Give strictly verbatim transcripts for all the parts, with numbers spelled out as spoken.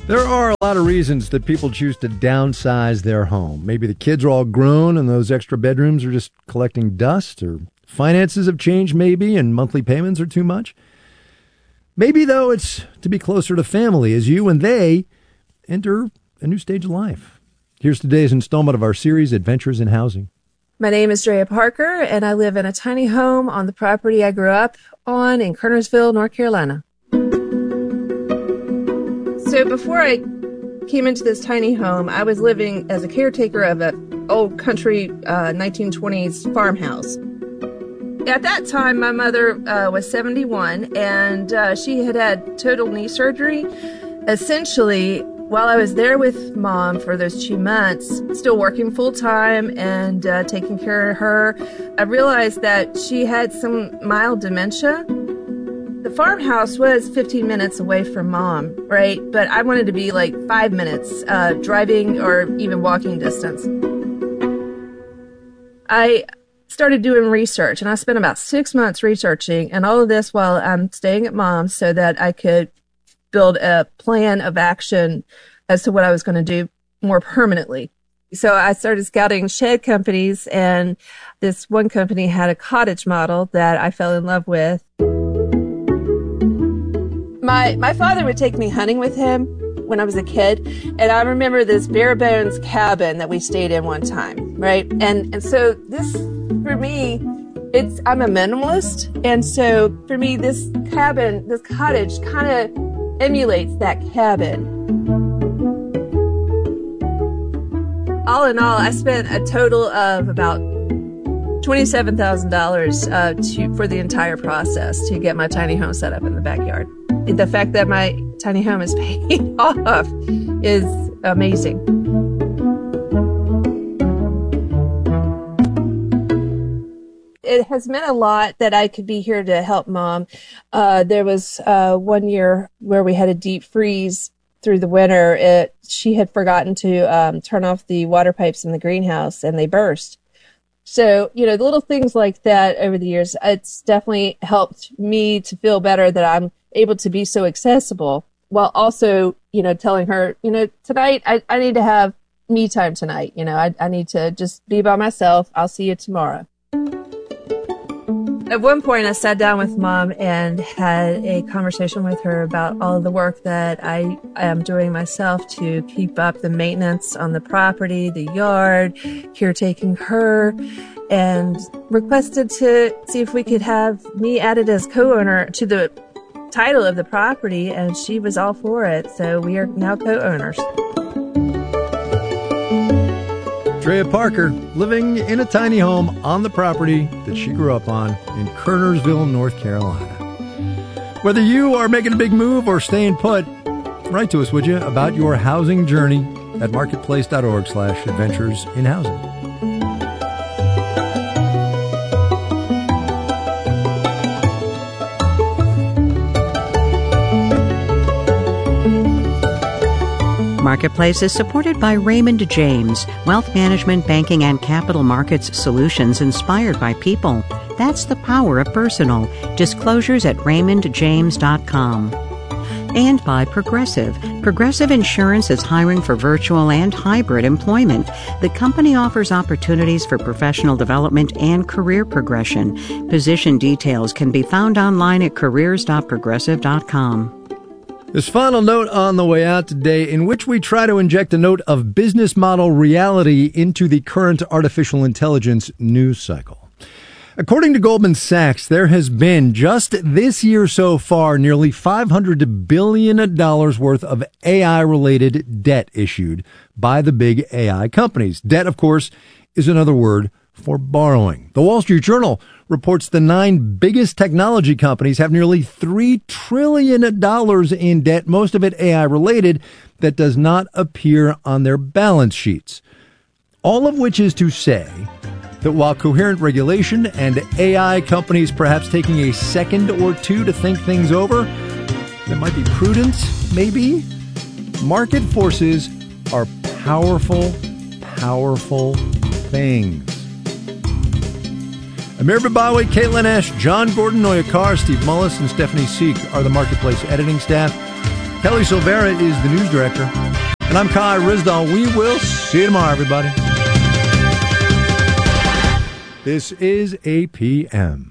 There are a lot of reasons that people choose to downsize their home. Maybe the kids are all grown and those extra bedrooms are just collecting dust, or finances have changed maybe and monthly payments are too much. Maybe, though, it's to be closer to family as you and they enter a new stage of life. Here's today's installment of our series, Adventures in Housing. My name is Drea Parker, and I live in a tiny home on the property I grew up on in Kernersville, North Carolina. So before I came into this tiny home, I was living as a caretaker of an old country uh, nineteen twenties farmhouse. At that time, my mother uh, was seventy-one, and uh, she had had total knee surgery. Essentially, while I was there with Mom for those two months, still working full-time and uh, taking care of her, I realized that she had some mild dementia. The farmhouse was fifteen minutes away from Mom, right? But I wanted to be like five minutes uh, driving or even walking distance. I started doing research, and I spent about six months researching, and all of this while I'm staying at Mom's so that I could build a plan of action as to what I was going to do more permanently. So I started scouting shed companies, and this one company had a cottage model that I fell in love with. My my father would take me hunting with him when I was a kid, and I remember this bare bones cabin that we stayed in one time, right? And and so this, for me, it's I'm a minimalist, and so for me, this cabin, this cottage, kind of emulates that cabin. All in all, I spent a total of about twenty-seven thousand dollars uh, to for the entire process to get my tiny home set up in the backyard. The fact that my tiny home is paid off is amazing. It has meant a lot that I could be here to help Mom. Uh, there was uh, one year where we had a deep freeze through the winter. It, she had forgotten to um, turn off the water pipes in the greenhouse, and they burst. So, you know, the little things like that over the years, it's definitely helped me to feel better that I'm able to be so accessible, while also, you know, telling her, you know, tonight I, I need to have me time tonight. You know, I, I need to just be by myself. I'll see you tomorrow. At one point, I sat down with Mom and had a conversation with her about all of the work that I am doing myself to keep up the maintenance on the property, the yard, caretaking her, and requested to see if we could have me added as co-owner to the title of the property, and she was all for it. So we are now co-owners. Drea Parker, living in a tiny home on the property that she grew up on in Kernersville, North Carolina. Whether you are making a big move or staying put, write to us, would you, about your housing journey at marketplace.org slash adventures in housing. Marketplace is supported by Raymond James, wealth management, banking, and capital markets solutions inspired by people. That's the power of personal. Disclosures at raymond james dot com. And by Progressive. Progressive Insurance is hiring for virtual and hybrid employment. The company offers opportunities for professional development and career progression. Position details can be found online at careers dot progressive dot com. This final note on the way out today, in which we try to inject a note of business model reality into the current artificial intelligence news cycle. According to Goldman Sachs, there has been, just this year so far, nearly five hundred billion dollars worth of A I-related debt issued by the big A I companies. Debt, of course, is another word for borrowing. The Wall Street Journal reports the nine biggest technology companies have nearly three trillion dollars in debt, most of it A I-related, that does not appear on their balance sheets. All of which is to say that while coherent regulation and A I companies perhaps taking a second or two to think things over, there might be prudence, maybe, market forces are powerful, powerful things. Amir Babawi, Caitlin Ash, John Gordon, Noya Carr, Steve Mullis, and Stephanie Seek are the Marketplace editing staff. Kelly Silvera is the news director. And I'm Kai Rizdal. We will see you tomorrow, everybody. This is A P M.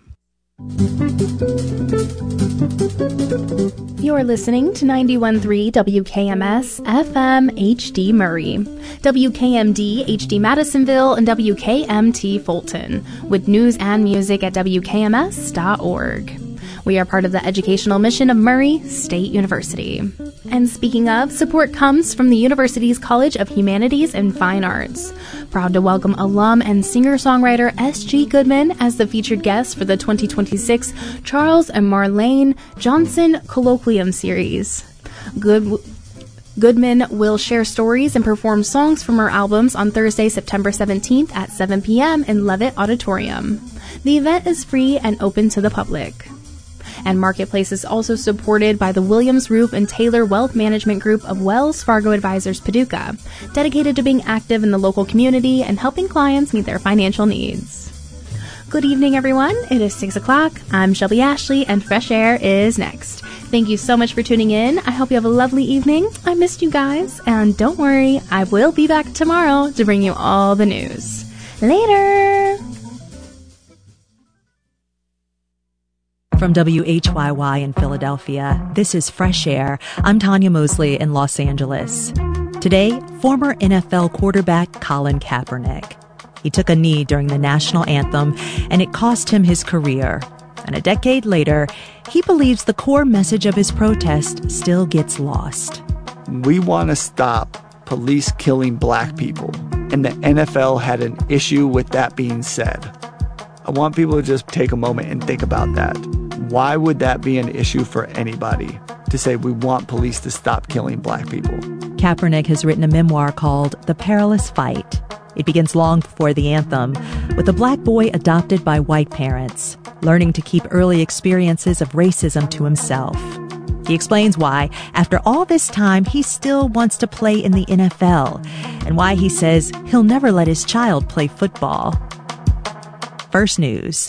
You're listening to ninety-one point three W K M S F M H D Murray, W K M D H D Madisonville, and W K M T Fulton, with news and music at W K M S dot org. We are part of the educational mission of Murray State University. And speaking of, support comes from the university's College of Humanities and Fine Arts. Proud to welcome alum and singer-songwriter S G Goodman as the featured guest for the twenty twenty-six Charles and Marlene Johnson Colloquium Series. Good... Goodman will share stories and perform songs from her albums on Thursday, September seventeenth at seven p.m. in Levitt Auditorium. The event is free and open to the public. And Marketplace is also supported by the Williams Roof and Taylor Wealth Management Group of Wells Fargo Advisors Paducah, dedicated to being active in the local community and helping clients meet their financial needs. Good evening, everyone. It is six o'clock. I'm Shelby Ashley, and Fresh Air is next. Thank you so much for tuning in. I hope you have a lovely evening. I missed you guys, and don't worry, I will be back tomorrow to bring you all the news. Later! From W H Y Y in Philadelphia, this is Fresh Air. I'm Tanya Mosley in Los Angeles. Today, former N F L quarterback Colin Kaepernick. He took a knee during the national anthem, and it cost him his career. And a decade later, he believes the core message of his protest still gets lost. We want to stop police killing black people, and the N F L had an issue with that being said. I want people to just take a moment and think about that. Why would that be an issue for anybody to say we want police to stop killing black people? Kaepernick has written a memoir called The Perilous Fight. It begins long before the anthem, with a black boy adopted by white parents, learning to keep early experiences of racism to himself. He explains why, after all this time, he still wants to play in the N F L, and why he says he'll never let his child play football. First News.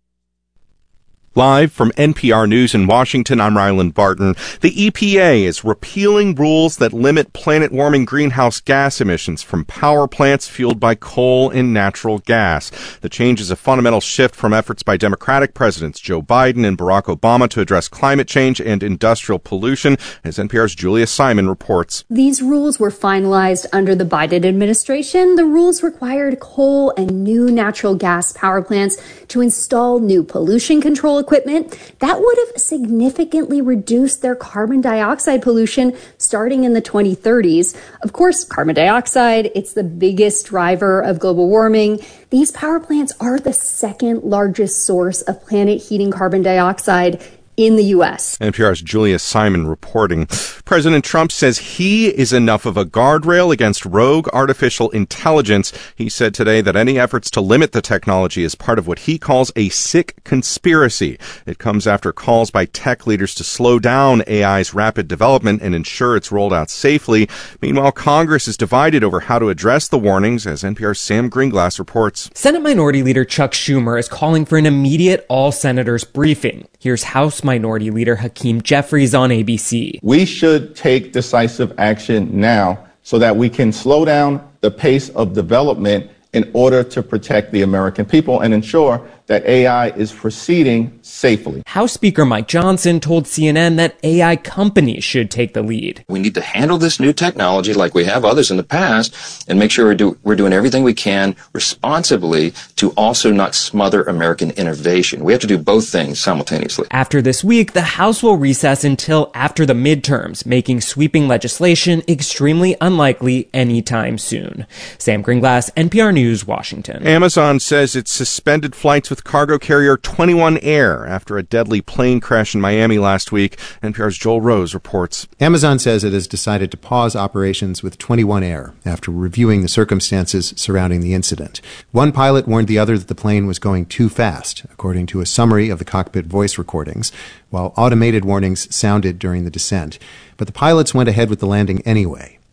Live from N P R News in Washington, I'm Ryland Barton. The E P A is repealing rules that limit planet-warming greenhouse gas emissions from power plants fueled by coal and natural gas. The change is a fundamental shift from efforts by Democratic presidents Joe Biden and Barack Obama to address climate change and industrial pollution, as N P R's Julia Simon reports. These rules were finalized under the Biden administration. The rules required coal and new natural gas power plants to install new pollution control equipment that would have significantly reduced their carbon dioxide pollution starting in the twenty thirties. Of course, carbon dioxide, it's the biggest driver of global warming. These power plants are the second largest source of planet heating carbon dioxide in the U S. N P R's Julia Simon reporting. President Trump says he is enough of a guardrail against rogue artificial intelligence. He said today that any efforts to limit the technology is part of what he calls a sick conspiracy. It comes after calls by tech leaders to slow down A I's rapid development and ensure it's rolled out safely. Meanwhile, Congress is divided over how to address the warnings, as N P R's Sam Greenglass reports. Senate Minority Leader Chuck Schumer is calling for an immediate all-senators briefing. Here's House Minority Leader Hakeem Jeffries on A B C. We should take decisive action now so that we can slow down the pace of development in order to protect the American people and ensure that A I is proceeding safely. House Speaker Mike Johnson told C N N that A I companies should take the lead. We need to handle this new technology like we have others in the past and make sure we're, do, we're doing everything we can responsibly to also not smother American innovation. We have to do both things simultaneously. After this week, the House will recess until after the midterms, making sweeping legislation extremely unlikely anytime soon. Sam Greenglass, N P R News, Washington. Amazon says it suspended flights with cargo carrier twenty-one Air after a deadly plane crash in Miami last week. N P R's Joel Rose reports. Amazon says it has decided to pause operations with twenty-one Air after reviewing the circumstances surrounding the incident. One pilot warned the other that the plane was going too fast, according to a summary of the cockpit voice recordings, while automated warnings sounded during the descent. But the pilots went ahead with the landing anyway.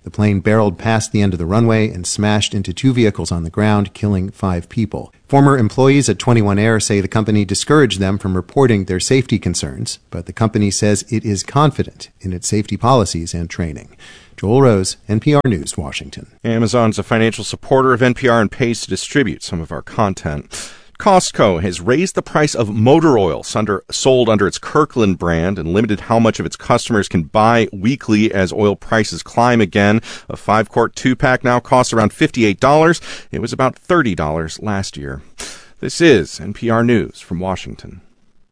The plane barreled past the end of the runway and smashed into two vehicles on the ground, killing five people. Former employees at twenty-one Air say the company discouraged them from reporting their safety concerns, but the company says it is confident in its safety policies and training. Joel Rose, N P R News, Washington. Amazon's a financial supporter of N P R and pays to distribute some of our content. Costco has raised the price of motor oil under, sold under its Kirkland brand and limited how much of its customers can buy weekly as oil prices climb again. A five-quart two-pack now costs around fifty-eight dollars. It was about thirty dollars last year. This is N P R News from Washington.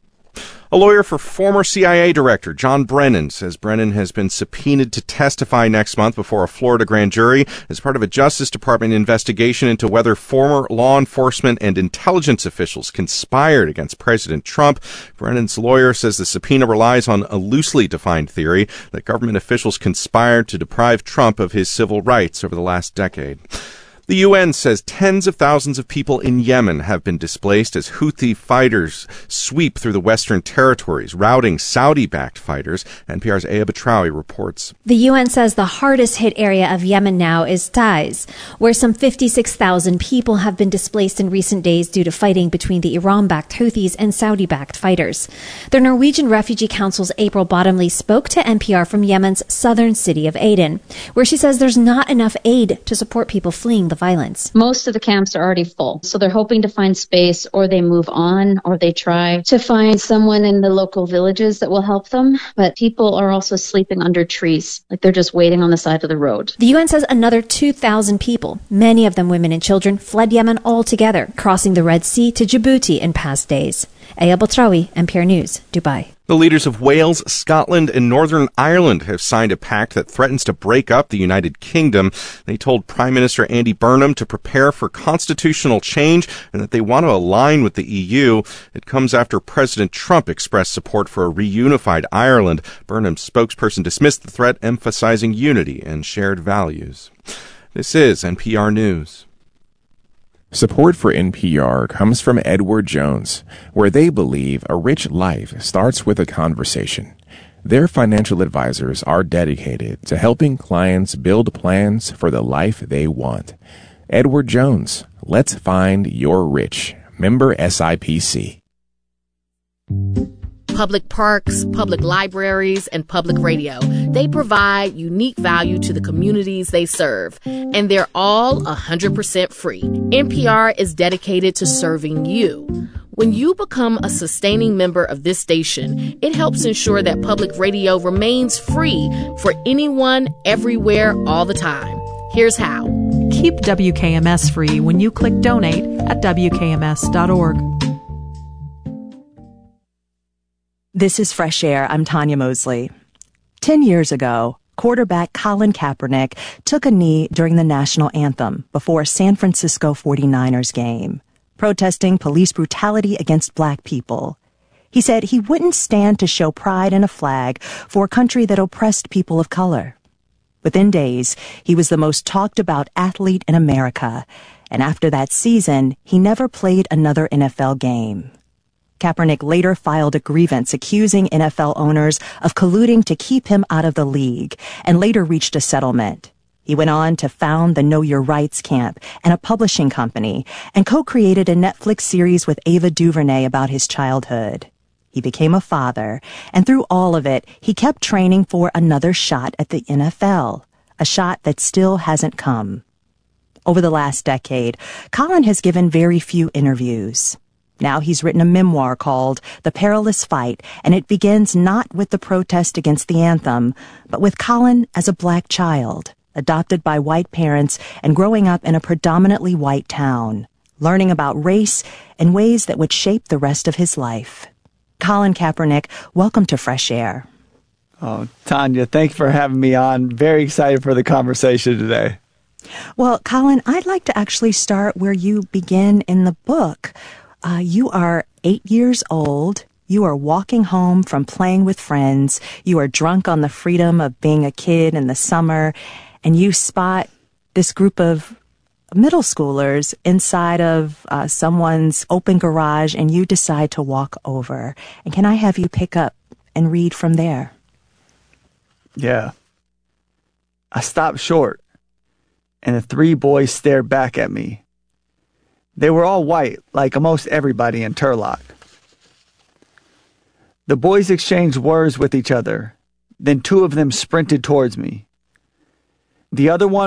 A lawyer for former C I A director John Brennan says Brennan has been subpoenaed to testify next month before a Florida grand jury as part of a Justice Department investigation into whether former law enforcement and intelligence officials conspired against President Trump. Brennan's lawyer says the subpoena relies on a loosely defined theory that government officials conspired to deprive Trump of his civil rights over the last decade. The U N says tens of thousands of people in Yemen have been displaced as Houthi fighters sweep through the western territories, routing Saudi-backed fighters. N P R's Aya Batrawi reports. The U N says the hardest hit area of Yemen now is Taiz, where some fifty-six thousand people have been displaced in recent days due to fighting between the Iran-backed Houthis and Saudi-backed fighters. The Norwegian Refugee Council's April Bottomley spoke to N P R from Yemen's southern city of Aden, where she says there's not enough aid to support people fleeing the violence. Most of the camps are already full, so they're hoping to find space, or they move on, or they try to find someone in the local villages that will help them. But people are also sleeping under trees, like they're just waiting on the side of the road. The U N says another two thousand people, many of them women and children, fled Yemen altogether, crossing the Red Sea to Djibouti in past days. Aya Batrawi, N P R News, Dubai. The leaders of Wales, Scotland, and Northern Ireland have signed a pact that threatens to break up the United Kingdom. They told Prime Minister Andy Burnham to prepare for constitutional change and that they want to align with the E U. It comes after President Trump expressed support for a reunified Ireland. Burnham's spokesperson dismissed the threat, emphasizing unity and shared values. This is N P R News. Support for N P R comes from Edward Jones, where they believe a rich life starts with a conversation. Their financial advisors are dedicated to helping clients build plans for the life they want. Edward Jones, let's find your rich. Member S I P C. Public parks, public libraries, and public radio. They provide unique value to the communities they serve, and they're all one hundred percent free. N P R is dedicated to serving you. When you become a sustaining member of this station, it helps ensure that public radio remains free for anyone, everywhere, all the time. Here's how. Keep W K M S free when you click donate at W K M S dot org. This is Fresh Air. I'm Tanya Mosley. Ten years ago, quarterback Colin Kaepernick took a knee during the national anthem before a San Francisco forty-niners game, protesting police brutality against black people. He said he wouldn't stand to show pride in a flag for a country that oppressed people of color. Within days, he was the most talked about athlete in America, and after that season, he never played another N F L game. Kaepernick later filed a grievance accusing N F L owners of colluding to keep him out of the league, and later reached a settlement. He went on to found the Know Your Rights Camp and a publishing company, and co-created a Netflix series with Ava DuVernay about his childhood. He became a father, and through all of it, he kept training for another shot at the N F L, a shot that still hasn't come. Over the last decade, Colin has given very few interviews. Now he's written a memoir called The Perilous Fight, and it begins not with the protest against the anthem, but with Colin as a black child, adopted by white parents and growing up in a predominantly white town, learning about race in ways that would shape the rest of his life. Colin Kaepernick, welcome to Fresh Air. Oh, Tanya, thanks for having me on. Very excited for the conversation today. Well, Colin, I'd like to actually start where you begin in the book. Uh, you are eight years old. You are walking home from playing with friends. You are drunk on the freedom of being a kid in the summer, and you spot this group of middle schoolers inside of uh, someone's open garage, and you decide to walk over. And can I have you pick up and read from there? Yeah. I stopped short, and the three boys stared back at me. They were all white, like almost everybody in Turlock. The boys exchanged words with each other. Then two of them sprinted towards me. The other one